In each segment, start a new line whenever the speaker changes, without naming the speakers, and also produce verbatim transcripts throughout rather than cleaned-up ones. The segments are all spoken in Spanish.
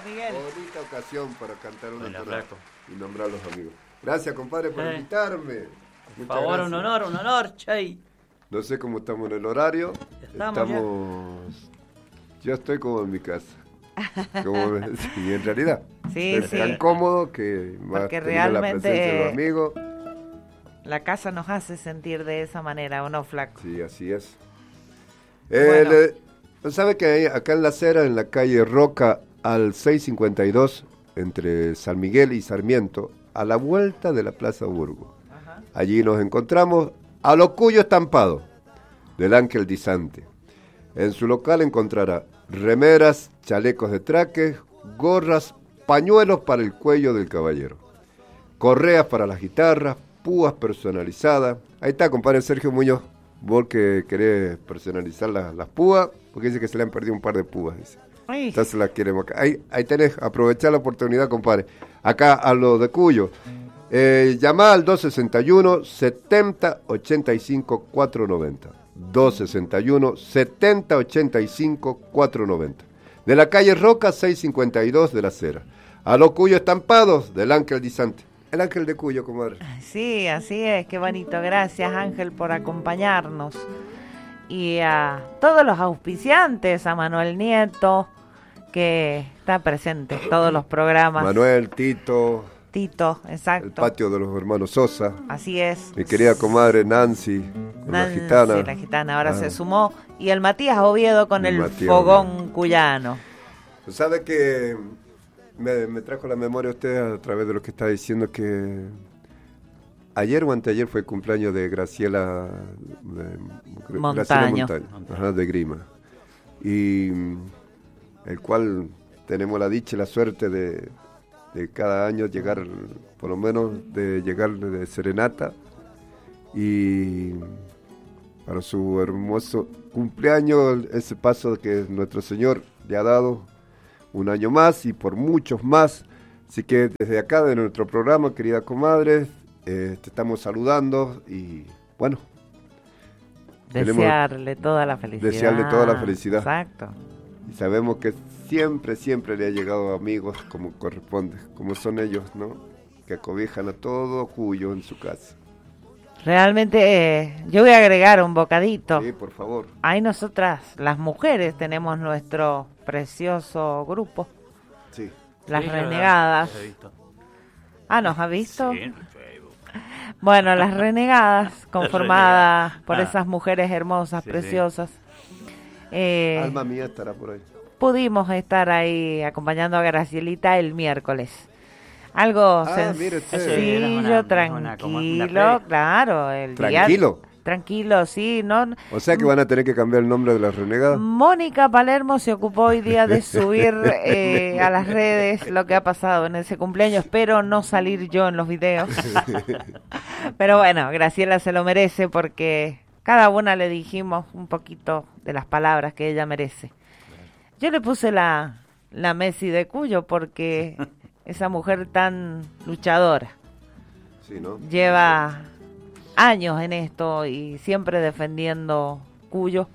Miguel.
Bonita ocasión para cantar una
Buena,
tonada
flaco.
y nombrar a los amigos. Gracias, compadre, por
Eh.
invitarme.
Por
Muchas
favor,
gracias.
un honor, un honor, Che.
No sé cómo estamos en el horario.
Estamos
Estamos... Yo estoy como en mi casa. Como... Y en realidad.
Sí,
es
sí.
tan cómodo que más
Porque
teniendo la
realmente-
presencia de los amigos.
La casa nos hace sentir de esa manera, ¿o no, flaco?
Sí, así es. Eh,
Bueno.
le- ¿Sabe que hay acá en la acera, en la calle Roca, al seiscientos cincuenta y dos, entre San Miguel y Sarmiento, a la vuelta de la Plaza Burgo?
Ajá.
Allí nos encontramos a lo cuyo estampado, del Ángel Disante. En su local encontrará remeras, chalecos de traque, gorras, pañuelos para el cuello del caballero, correas para las guitarras, púas personalizadas. Ahí está, compadre Sergio Muñoz, vos que querés personalizar las, las púas, porque dice que se le han perdido un par de púas, dice.
Ay,
Entonces las queremos acá. Ahí, ahí tenés, aprovechar la oportunidad, compadre. Acá a lo de Cuyo. Eh, llama al dos sesenta y uno, setenta, ochenta y cinco, cuatrocientos noventa. dos sesenta y uno, setenta, ochenta y cinco, cuatrocientos noventa. De la calle Roca, seiscientos cincuenta y dos de la Acera. A lo Cuyo estampados del Ángel Disante. El Ángel de Cuyo, comadre.
sí, así es, qué bonito. Gracias, Ángel, por acompañarnos. Y a todos los auspiciantes, a Manuel Nieto, que está presente en todos los programas.
Manuel, Tito,
Tito,
el
exacto.
patio de los hermanos Sosa.
Así es.
Mi querida comadre Nancy, la
Nancy,
gitana.
la gitana, ahora
Ah.
se sumó. Y el Matías Oviedo con
El
el
Matías
fogón cuyano.
¿Sabe que me, me trajo a la memoria usted a través de lo que está diciendo que ayer o anteayer fue el cumpleaños de Graciela de,
Montaño.
Graciela Montaño, ajá, de Grima, y mm, el cual tenemos la dicha y la suerte de, de cada año llegar, por lo menos de llegar de serenata, y para su hermoso cumpleaños, ese paso que nuestro Señor le ha dado un año más y por muchos más. Así que desde acá, de nuestro programa, querida comadre, eh, te estamos saludando y bueno, Queremos
Desearle toda la felicidad.
desearle toda la felicidad.
Exacto.
y sabemos que siempre, siempre le ha llegado a amigos como corresponde, como son ellos, ¿no? Que acobijan a todo Cuyo en su casa.
Realmente, eh, yo voy a agregar un bocadito.
Sí, por favor.
Ahí nosotras, las mujeres, tenemos nuestro precioso grupo,
Sí.
las
Sí,
renegadas.
las he visto.
Ah, ¿nos ha visto?
Sí, en Facebook.
Bueno, las renegadas, conformadas
renegadas.
por
Ah.
esas mujeres hermosas,
Sí, sí.
preciosas. Eh,
Alma mía estará por ahí.
pudimos estar ahí acompañando a Gracielita el miércoles. Algo
Ah, mire usted.
sencillo,
Sí, es una- es una- como una
tranquilo,
feria.
claro. El día-
¿Tranquilo?
tranquilo, sí, ¿no?
O sea que van a tener que cambiar el nombre de las renegadas.
Mónica Palermo se ocupó hoy día de subir eh, a las redes lo que ha pasado en ese cumpleaños. Espero no salir yo en los videos. Pero bueno, Graciela se lo merece porque cada una le dijimos un poquito de las palabras que ella merece. Yo le puse la, la Messi de Cuyo porque esa mujer tan luchadora
Sí, ¿no?
lleva años en esto y siempre defendiendo Cuyo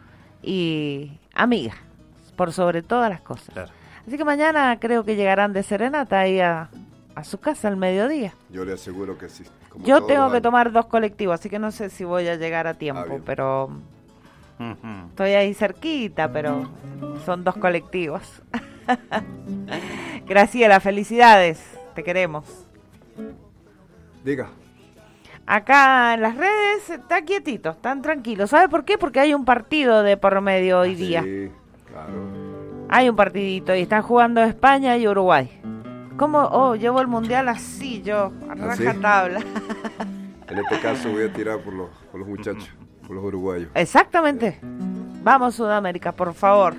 y amiga, por sobre todas las cosas.
Claro.
Así que mañana creo que llegarán de serenata ahí a, a su casa al mediodía.
Yo le aseguro que sí. como
Yo
todos
tengo
los
que
años.
tomar dos colectivos, así que no sé si voy a llegar a tiempo,
bien.
pero
Ujú.
estoy ahí cerquita, pero son dos colectivos. Graciela, felicidades, te queremos.
Diga.
Acá en las redes está quietito, están tranquilos. ¿Sabe por qué? Porque hay un partido de por medio hoy día.
Sí, claro.
Hay un partidito y están jugando España y Uruguay. ¿Cómo? Oh, llevo el mundial así, yo, a
¿Ah, sí?
rajatabla.
En este caso voy a tirar por los, por los muchachos, por los uruguayos.
Exactamente. Vamos, Sudamérica, por favor.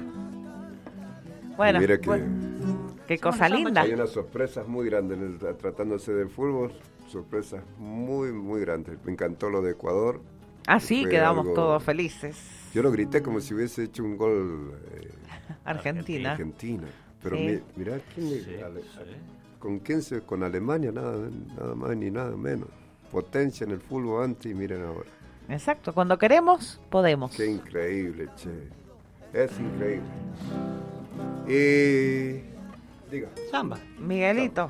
Bueno,
Y mira que
bueno, qué cosa linda.
hay unas sorpresas muy grandes en el- tratándose del fútbol. Sorpresas muy, muy grandes. Me encantó lo de Ecuador.
Así
Fue
quedamos
algo-
todos felices.
Yo lo grité como si hubiese hecho un gol eh,
Argentina.
Argentina. Pero
Sí.
mi- mirá quién le-
Sí,
Ale-
sí.
con quién se, con Alemania nada, nada más ni nada menos. Potencia en el fútbol antes y miren ahora.
Exacto, cuando queremos, podemos.
Qué increíble, che. Es increíble. Y Diga.
Samba.
Miguelito,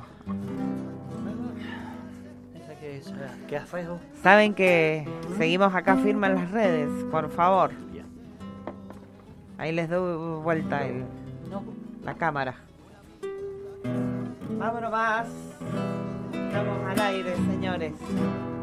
Esa que es, que es feo.
saben que seguimos acá firme en las redes, por favor.
Bien.
Ahí les doy vuelta el,
No,
la cámara. Vámonos más. Estamos al aire, señores.